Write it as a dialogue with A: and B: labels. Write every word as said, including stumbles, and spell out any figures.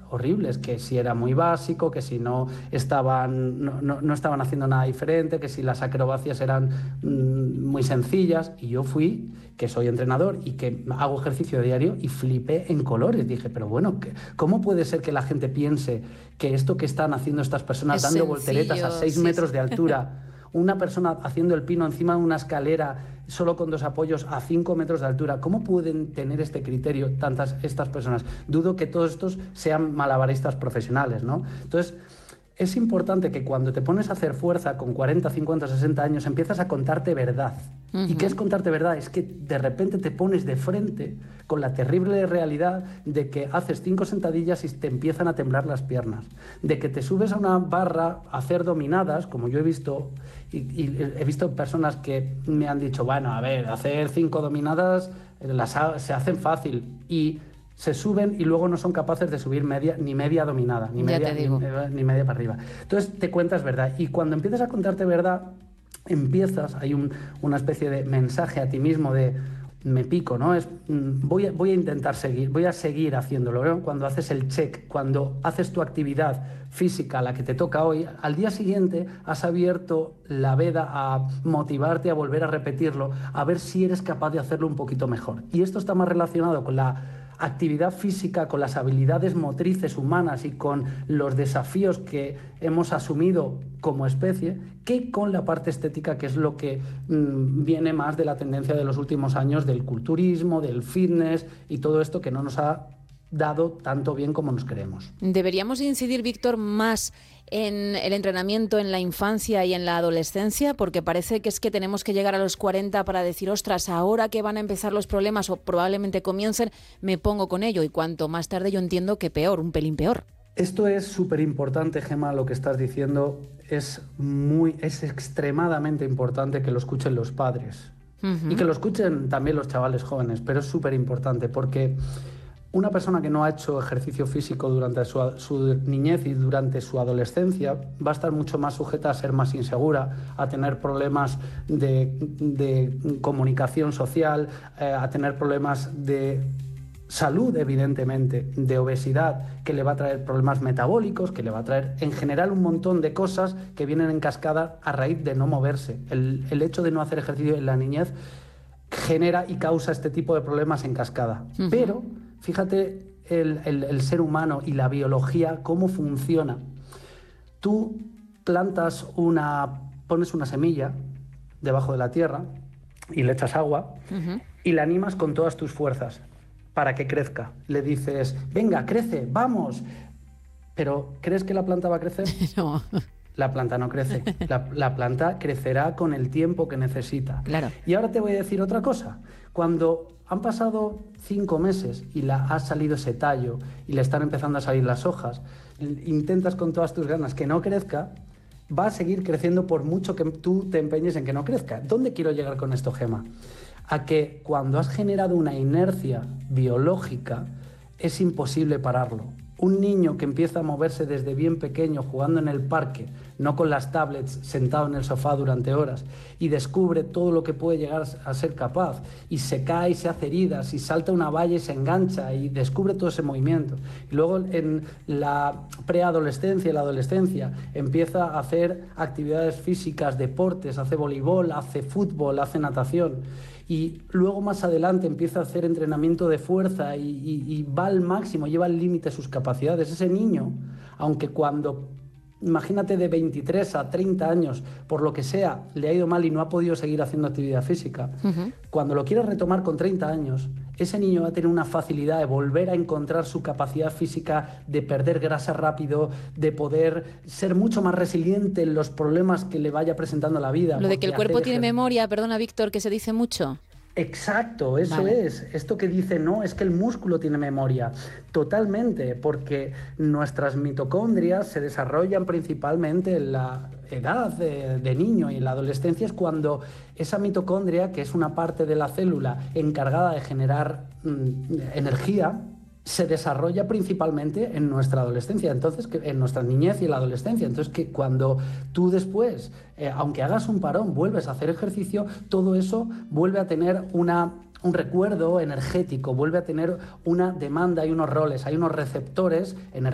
A: horribles, que si era muy básico, que si no estaban, no, no, no estaban haciendo nada diferente, que si las acrobacias eran mmm, muy sencillas. Y yo fui, que soy entrenador y que hago ejercicio diario, y flipé en colores. Dije, pero bueno, ¿cómo puede ser que la gente piense que esto que están haciendo estas personas,
B: es
A: dando
B: sencillo,
A: volteretas a seis
B: sí,
A: metros
B: sí.
A: de altura, una persona haciendo el pino encima de una escalera solo con dos apoyos a cinco metros de altura, ¿cómo pueden tener este criterio tantas estas personas? Dudo que todos estos sean malabaristas profesionales, ¿no? Entonces, es importante que cuando te pones a hacer fuerza con cuarenta, cincuenta, sesenta años, empiezas a contarte verdad. Uh-huh. ¿Y qué es contarte verdad? Es que de repente te pones de frente con la terrible realidad de que haces cinco sentadillas y te empiezan a temblar las piernas. De que te subes a una barra a hacer dominadas, como yo he visto, y, y he visto personas que me han dicho, bueno, a ver, hacer cinco dominadas las ha, se hacen fácil. Y se suben y luego no son capaces de subir media, ni media dominada, ni media, ni, ni media para arriba. Entonces te cuentas verdad. Y cuando empiezas a contarte verdad, empiezas, hay un, una especie de mensaje a ti mismo de me pico, ¿no? Es, voy, a, voy a intentar seguir, voy a seguir haciéndolo, ¿no? Cuando haces el check, cuando haces tu actividad física, la que te toca hoy, al día siguiente has abierto la veda a motivarte a volver a repetirlo, a ver si eres capaz de hacerlo un poquito mejor. Y esto está más relacionado con la actividad física, con las habilidades motrices humanas y con los desafíos que hemos asumido como especie, que con la parte estética, que es lo que mmm, viene más de la tendencia de los últimos años del culturismo, del fitness y todo esto que no nos ha dado tanto bien como nos queremos.
B: ¿Deberíamos incidir, Víctor, más en el entrenamiento en la infancia y en la adolescencia? Porque parece que es que tenemos que llegar a los cuarenta para decir, ostras, ahora que van a empezar los problemas o probablemente comiencen, me pongo con ello. Y cuanto más tarde yo entiendo que peor, un pelín peor.
A: Esto es súper importante, Gemma, lo que estás diciendo. Es, muy, es extremadamente importante que lo escuchen los padres. Uh-huh. Y que lo escuchen también los chavales jóvenes, pero es súper importante porque una persona que no ha hecho ejercicio físico durante su, su niñez y durante su adolescencia va a estar mucho más sujeta a ser más insegura, a tener problemas de, de comunicación social, eh, a tener problemas de salud, evidentemente, de obesidad, que le va a traer problemas metabólicos, que le va a traer en general un montón de cosas que vienen en cascada a raíz de no moverse. El, el hecho de no hacer ejercicio en la niñez genera y causa este tipo de problemas en cascada. Uh-huh. Pero fíjate el, el, el ser humano y la biología, cómo funciona. Tú plantas una, pones una semilla debajo de la tierra y le echas agua uh-huh. y la animas con todas tus fuerzas para que crezca. Le dices, venga, crece, vamos. Pero, ¿crees que la planta va a crecer?
B: No.
A: La planta no crece. La, la planta crecerá con el tiempo que necesita.
B: Claro.
A: Y ahora te voy a decir otra cosa. Cuando han pasado cinco meses y la, ha salido ese tallo y le están empezando a salir las hojas, intentas con todas tus ganas que no crezca, va a seguir creciendo por mucho que tú te empeñes en que no crezca. ¿Dónde quiero llegar con esto, Gemma? A que cuando has generado una inercia biológica, es imposible pararlo. Un niño que empieza a moverse desde bien pequeño jugando en el parque, no con las tablets, sentado en el sofá durante horas, y descubre todo lo que puede llegar a ser capaz, y se cae y se hace heridas, y salta una valla y se engancha, y descubre todo ese movimiento. Y luego en la preadolescencia y la adolescencia empieza a hacer actividades físicas, deportes, hace voleibol, hace fútbol, hace natación. Y luego más adelante empieza a hacer entrenamiento de fuerza y, y, y va al máximo, lleva al límite sus capacidades. Ese niño, aunque cuando, imagínate, de veintitrés a treinta años, por lo que sea, le ha ido mal y no ha podido seguir haciendo actividad física, uh-huh. cuando lo quiera retomar con treinta años, ese niño va a tener una facilidad de volver a encontrar su capacidad física, de perder grasa rápido, de poder ser mucho más resiliente en los problemas que le vaya presentando la vida.
B: Lo de que el cuerpo tiene memoria, perdona, Víctor, que se dice mucho.
A: Exacto, eso vale. es. Esto que dice, no, es que el músculo tiene memoria. Totalmente, porque nuestras mitocondrias se desarrollan principalmente en la edad de, de niño y en la adolescencia es cuando esa mitocondria, que es una parte de la célula encargada de generar mm, energía, se desarrolla principalmente en nuestra adolescencia, entonces que en nuestra niñez y en la adolescencia. Entonces que cuando tú después, eh, aunque hagas un parón, vuelves a hacer ejercicio, todo eso vuelve a tener una, un recuerdo energético, vuelve a tener una demanda y unos roles, hay unos receptores energéticos